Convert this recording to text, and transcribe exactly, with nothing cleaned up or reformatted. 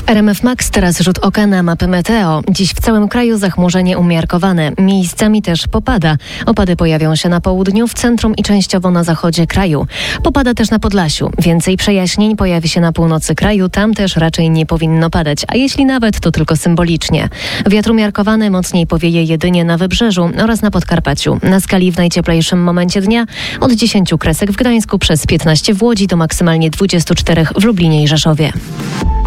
W R M F Max teraz rzut oka na mapy meteo. Dziś w całym kraju zachmurzenie umiarkowane. Miejscami też popada. Opady pojawią się na południu, w centrum i częściowo na zachodzie kraju. Popada też na Podlasiu. Więcej przejaśnień pojawi się na północy kraju. Tam też raczej nie powinno padać, a jeśli nawet, to tylko symbolicznie. Wiatr umiarkowany mocniej powieje jedynie na Wybrzeżu oraz na Podkarpaciu. Na skali w najcieplejszym momencie dnia od dziesięciu kresek w Gdańsku przez piętnaście w Łodzi do maksymalnie dwudziestu czterech w Lublinie i Rzeszowie.